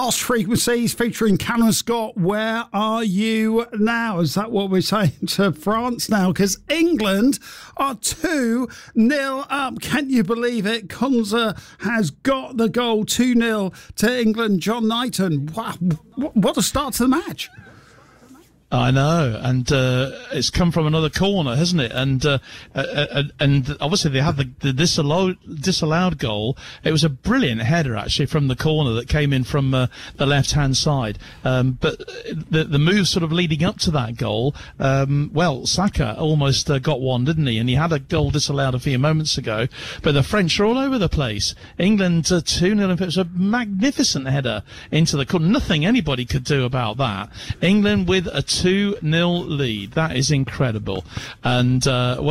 Lost Frequencies featuring Callum Scott. Where are you now? Is that what we're saying to France now? Because England are 2-0 up. Can you believe it? Konza has got the goal. 2-0 to England. John Knighton. Wow, what a start to the match. I know, and it's come from another corner, hasn't it? And obviously they had the disallowed goal. It was a brilliant header actually from the corner that came in from the left-hand side. But the move sort of leading up to that goal, Saka almost got one, didn't he? And he had a goal disallowed a few moments ago. But the French are all over the place. England 2-0. It was a magnificent header into the corner. Nothing anybody could do about that. England with a 2-0 lead. That is incredible. And,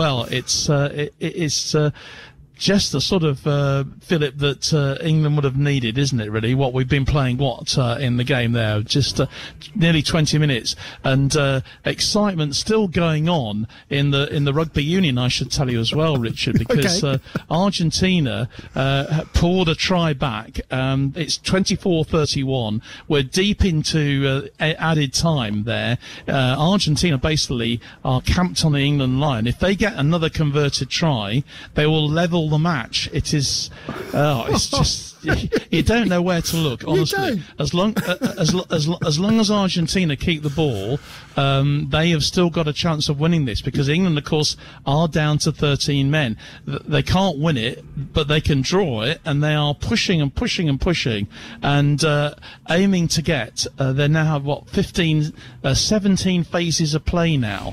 it's just the sort of fillip that England would have needed, isn't it, really? What we've been playing, in the game there? Just nearly 20 minutes. And excitement still going on in the rugby union, I should tell you as well, Richard, because Argentina poured a try back. It's 24-31. We're deep into added time there. Argentina basically are camped on the England line. If they get another converted try, they will level the match. It is it's just you don't know where to look, honestly. As long as Argentina keep the ball, they have still got a chance of winning this, because England, of course, are down to 13 men. They can't win it, but they can draw it, and they are pushing and pushing and pushing, and aiming to get. They now have 17 phases of play now,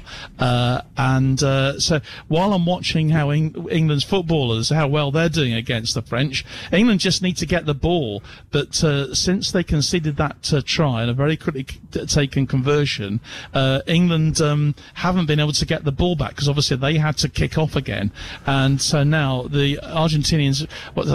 so while I'm watching how England's footballers, how well they're doing against the French, England just need to get the ball. But since they conceded that try and a very quickly taken conversion, England haven't been able to get the ball back, because obviously they had to kick off again. And so now the Argentinians,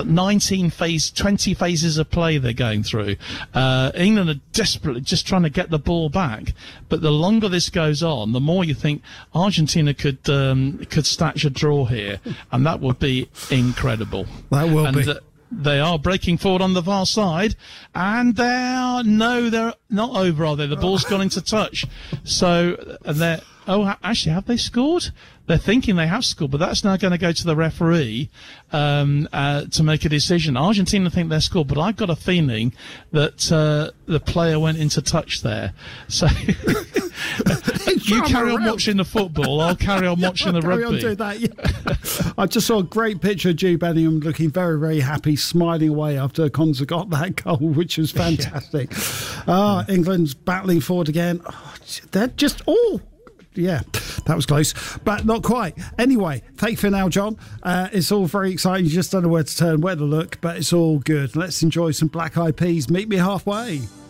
20 phases of play they're going through. England are desperately just trying to get the ball back. But the longer this goes on, the more you think Argentina could snatch a draw here, and that would be incredible. That will be. They are breaking forward on the far side, and they're not over, are they? The ball's gone into touch. So, actually, have they scored? They're thinking they have scored, but that's now going to go to the referee to make a decision. Argentina think they're scored, but I've got a feeling that the player went into touch there. So you carry on watching the football, I'll carry on watching the rugby. On doing that, yeah. I just saw a great picture of Jude Bellingham looking very, very happy, smiling away after Konza got that goal, which was fantastic. England's battling forward again. They're just all... Yeah, that was close, but not quite. Anyway, thank you for now, John. It's all very exciting. You just don't know where to turn, where to look, but it's all good. Let's enjoy some Black Eyed Peas. Meet me halfway.